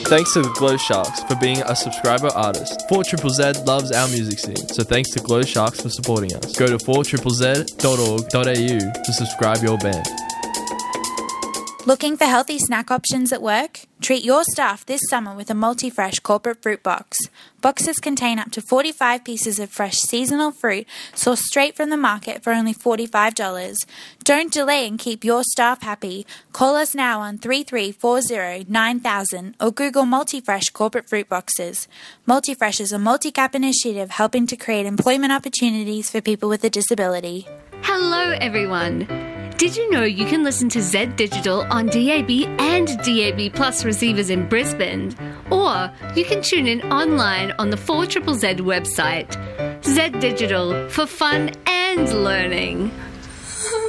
Thanks to the Glow Sharks for being a subscriber artist. 4ZZZ loves our music scene, so thanks to Glow Sharks for supporting us. Go to 4ZZZ.org.au to subscribe your band. Looking for healthy snack options at work? Treat your staff this summer with a multi-fresh corporate fruit box. Boxes contain up to 45 pieces of fresh seasonal fruit sourced straight from the market for only $45. Don't delay and keep your staff happy. Call us now on 3340 9000 or Google Multi-Fresh corporate fruit boxes. Multi-Fresh is a multi-cap initiative helping to create employment opportunities for people with a disability. Hello everyone! Did you know you can listen to Z Digital on DAB and DAB Plus receivers in Brisbane? Or you can tune in online on the 4ZZZ website. Z Digital, for fun and learning.